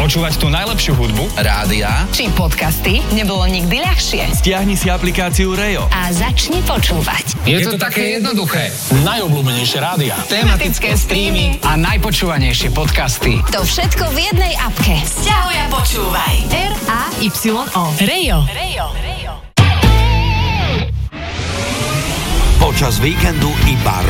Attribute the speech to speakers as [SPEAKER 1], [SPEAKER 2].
[SPEAKER 1] Počúvať tú najlepšiu hudbu,
[SPEAKER 2] rádia
[SPEAKER 3] či podcasty nebolo nikdy ľahšie.
[SPEAKER 1] stiahni si aplikáciu Rejo.
[SPEAKER 3] A začni počúvať.
[SPEAKER 2] Je to také jednoduché.
[SPEAKER 1] Najobľúbenejšie rádia,
[SPEAKER 3] Tematické streamy
[SPEAKER 1] a najpočúvanejšie podcasty.
[SPEAKER 3] To všetko v jednej apke. Sťahuj a počúvaj. RAYO. Rejo.
[SPEAKER 4] Počas víkendu iba